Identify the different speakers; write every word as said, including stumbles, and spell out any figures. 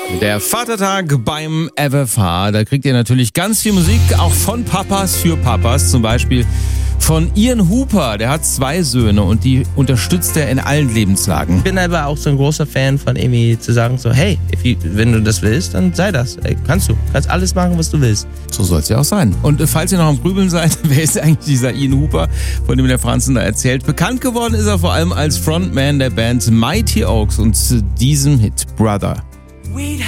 Speaker 1: Der Vatertag beim F F H, da kriegt ihr natürlich ganz viel Musik, auch von Papas für Papas, zum Beispiel von Ian Hooper, der hat zwei Söhne und die unterstützt er in allen Lebenslagen.
Speaker 2: Ich bin aber auch so ein großer Fan von irgendwie zu sagen so, hey, if you, wenn du das willst, dann sei das. Ey, kannst du, kannst alles machen, was du willst.
Speaker 1: So soll es ja auch sein. Und äh, falls ihr noch am Grübeln seid, wer ist eigentlich dieser Ian Hooper, von dem der Franzen da erzählt? Bekannt geworden ist er vor allem als Frontman der Band Mighty Oaks und zu diesem Hit Brother.